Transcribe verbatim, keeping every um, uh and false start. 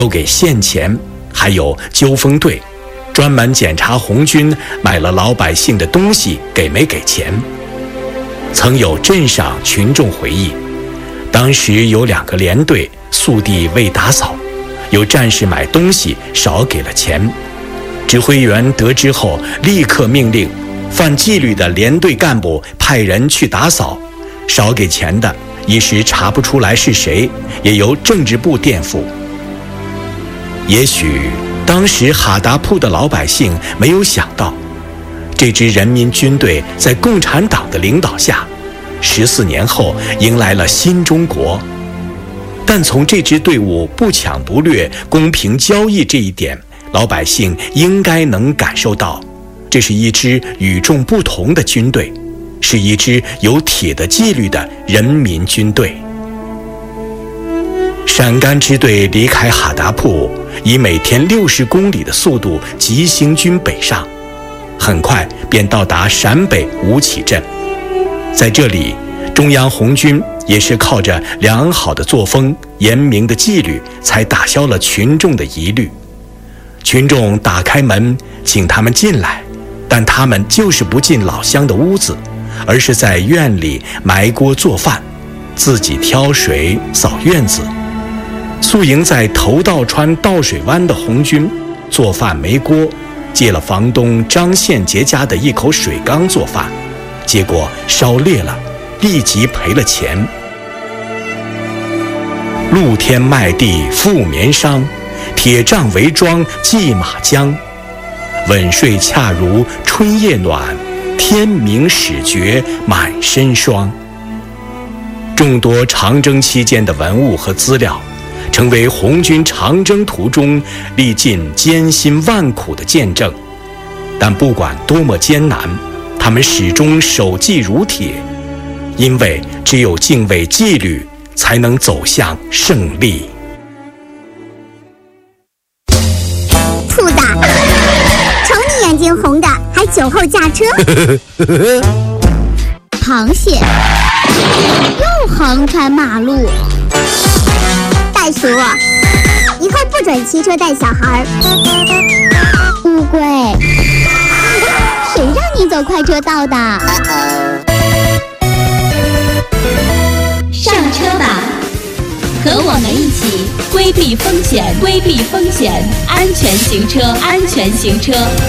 都给现钱，还有纠锋队，专门检查红军买了老百姓的东西给没给钱。曾有镇上群众回忆，当时有两个连队宿地未打扫，有战士买东西少给了钱，指挥员得知后立刻命令犯纪律的连队干部派人去打扫，少给钱的一时查不出来是谁，也由政治部垫付。也许当时哈达铺的老百姓没有想到，这支人民军队在共产党的领导下，十四年后迎来了新中国。但从这支队伍不抢不掠、公平交易这一点，老百姓应该能感受到，这是一支与众不同的军队，是一支有铁的纪律的人民军队。陕甘支队离开哈达铺，以每天六十公里的速度急行军北上，很快便到达陕北吴起镇。在这里，中央红军也是靠着良好的作风、严明的纪律，才打消了群众的疑虑。群众打开门请他们进来，但他们就是不进老乡的屋子，而是在院里埋锅做饭，自己挑水扫院子。宿营在头道川倒水湾的红军做饭没锅，借了房东张宪杰家的一口水缸做饭，结果烧裂了，立即赔了钱。露天麦地覆棉裳，铁杖围庄系马缰。稳睡恰如春夜暖，天明始觉满身霜。众多长征期间的文物和资料，成为红军长征途中历尽艰辛万苦的见证。但不管多么艰难，他们始终守纪如铁，因为只有敬畏纪律，才能走向胜利。 兔子，瞅你眼睛红的，还酒后驾车。螃蟹又横穿马路。袋鼠，以后不准骑车带小孩。乌龟，谁让你走快车道的？ 上车吧，和我们一起规避风险，规避风险，安全行车，安全行车。